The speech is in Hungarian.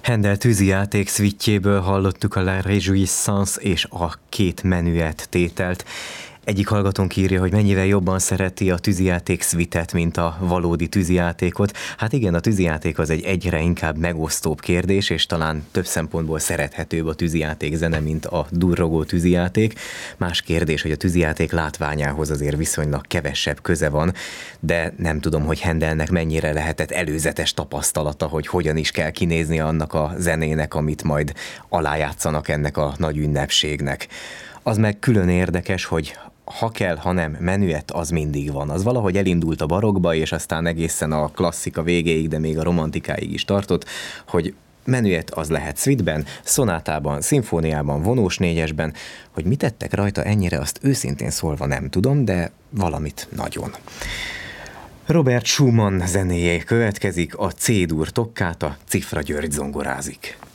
Händel tűzijáték szvittjéből hallottuk a La Réjouissance és a két menüet tételt. Egyik hallgatónk írja, hogy mennyivel jobban szereti a tűzijáték szvitet, mint a valódi tűzijátékot. Hát igen, a tűzijáték az egy egyre inkább megosztóbb kérdés, és talán több szempontból szerethetőbb a tűzijáték zene, mint a durrogó tűzijáték. Más kérdés, hogy a tűzijáték látványához azért viszonylag kevesebb köze van, de nem tudom, hogy Händelnek mennyire lehetett előzetes tapasztalata, hogy hogyan is kell kinézni annak a zenének, amit majd alájátszanak ennek a nagy ünnepségnek. Az meg külön érdekes, hogy ha kell, ha nem, menüett az mindig van. Az valahogy elindult a barokba, és aztán egészen a klasszika végéig, de még a romantikáig is tartott, hogy menüett az lehet szvitben, szonátában, szimfóniában, vonós négyesben. Hogy mit tettek rajta ennyire, azt őszintén szólva nem tudom, de valamit nagyon. Robert Schumann zenéje következik, a C-dur toccata, Cifra György zongorázik.